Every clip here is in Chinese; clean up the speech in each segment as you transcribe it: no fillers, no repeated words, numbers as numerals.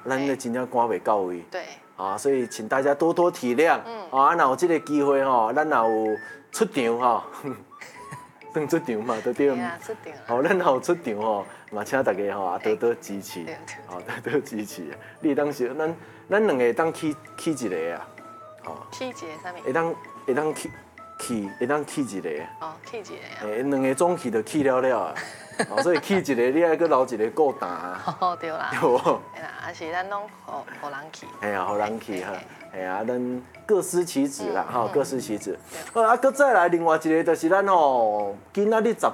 咱咧真正赶袂到位。 对。 啊，所以请大家多多体谅。啊，若有这个机会吼，咱若有出场吼，算出场嘛，对不对？ 出场。 哦，咱若有出场吼，嘛请大家吼多多支持。哦，多多支持。你当时咱两个当起一个啊。哦。 起一个啥物？ 会当起一个。 哦，起一个啊。 两个总起就起了啊。哦，所以起一个，你爱搁留一个顾担啊。 哦，对啦。 对无？ 哎啦，还是咱拢互人去。 哎呀，互人去哈。哎呀，咱各司其职啦，哈，各司其职。啊，搁再来另外一个，就是咱吼，今仔日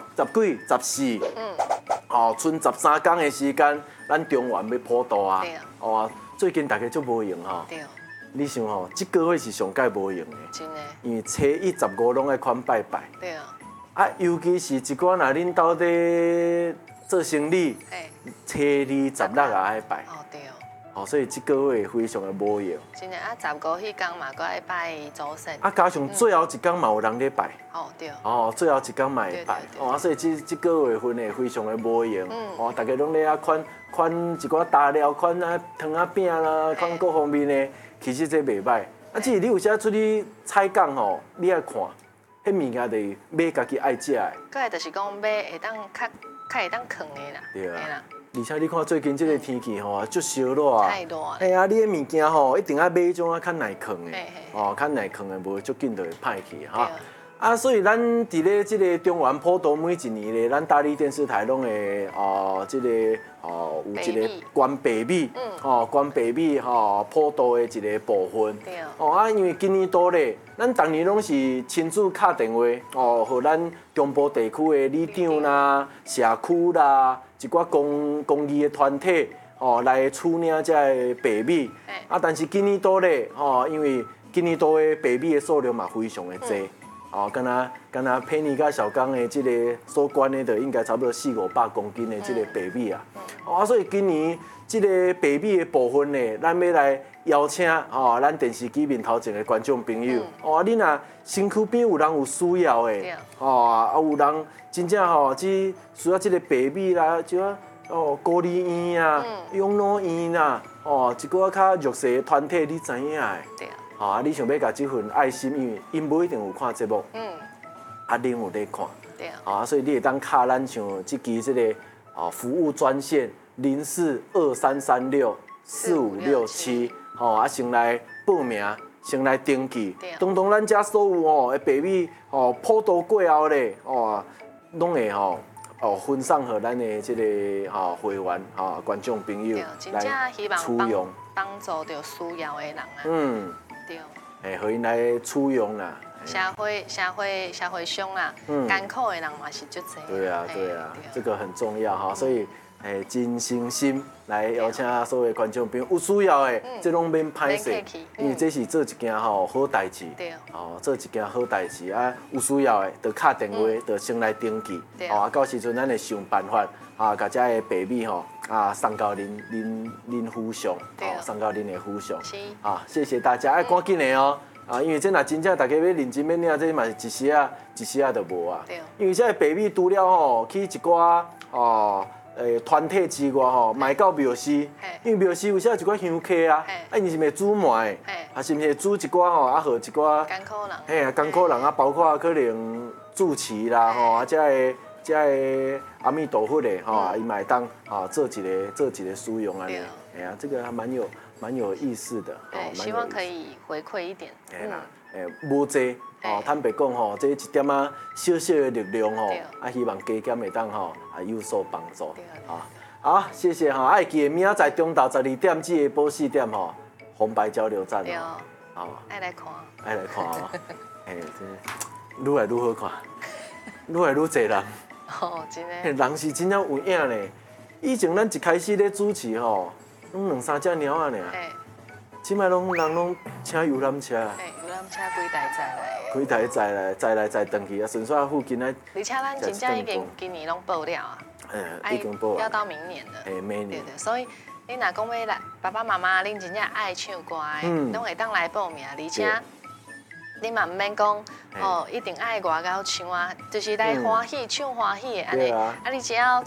14，哦，剩13天的时间，咱中原要普渡啊。哦，最近大家足无闲吼。对。你想吼，这个月是上届无闲的。 真的。 因为初一、15拢爱款拜拜。 对啊。 啊，尤其是一寡若恁兜底做生意，初二、16也爱拜。哦，对哦。哦，所以这个月非常的无闲。 真的啊，15迄天嘛，搁爱拜祖先。 啊，加上最后一天嘛有人咧拜。 哦，对。 哦，最后一天嘛会拜。哦，所以这个月份呢非常的无闲。哦，大家拢咧啊款一寡大料，款啊汤啊饼啦，款各方面呢，其实这袂歹。啊，只是你有时出去采购吼，你爱看。迄物件就是买家己爱食的， 个个就是讲买会当较会当藏的啦。 对啊。而且你看最近这个天气吼，足烧热啊。 太热了。 哎呀，你的物件吼一定要买迄种啊较耐藏的，哦，较耐藏的，无足紧就会歹去哈。啊，所以咱伫咧这个中原普渡每一年咧，咱大理电视台拢会这个有一个关北米，关北米普渡的一个部分。对。啊，因为今年多咧，咱逐年拢是亲自敲电话，和咱中部地区的里长啦、社区啦，一寡公益的团体，来处领这个白米。啊，但是今年多咧，因为今年多的白米的数量嘛非常的多。哦，敢若佩妮甲小刚的这个所管的，就应该差不多400-500公斤的这个白米啊。啊，所以今年这个白米的部分呢，咱要来邀请咱电视机面头前的观众朋友。你若身躯边有人有需要的，有人真正只需要这个白米啦，就孤儿院啊、养老院啊，一个较弱势的团体，你知影的。啊，你想要甲这份爱心，因为因无一定有看节目，恁有在看，啊，所以你会当敲咱像这支这个服务专线0423364567，先来报名，先来登记，当咱遮所有的白米普渡过后咧，拢会分送给咱的这个会员观众朋友来使用， 帮助到需要的人啊。对， 互因来取用啦。 社会上啦，艰苦的人嘛是足多。 对啊，这个很重要哈，所以真心心来邀请所有观众朋友有需要的，这拢免歹势，因为这是做一件好代志。对。做一件好代志啊，有需要的就敲电话，就先来登记。到时阵咱会想办法甲这个白米送到恁府上，送到恁的府上。谢谢大家，赶紧的哦。因为这若真正大家要认真要领，这嘛是一时就无啊。因为这个白米除了去一寡团体之外卖到庙市，因为庙市有时有一寡香客啊，因是咪煮糜，是毋是煮一寡和一寡艰苦人， 艰苦人包括可能住持啦这个阿弥陀佛的伊嘛会当做一个使用啊。这个还蛮有意思的。 希望可以回馈一点。 无济坦白讲这一点小小的力量希望加减会当有所帮助。好，谢谢爱记得明仔载中昼12点这个报4点红白交流站爱来看。 愈来愈好看，愈来愈侪人。 真的。 人是真正有影嘞。以前咱一开始咧主持拢2-3只猫仔尔，即摆人拢请游览车。 游览车几台载来。 几台载来转去顺续附近咧。 而且咱真正已经今年拢报了啊。 已经报了。 要到明年了。 明年。 对，所以你若讲要来，爸爸妈妈恁真正爱唱歌的，拢会当来报名，而且。你嘛唔免讲一定爱外口唱啊，就是来欢喜唱欢喜的安尼。你只要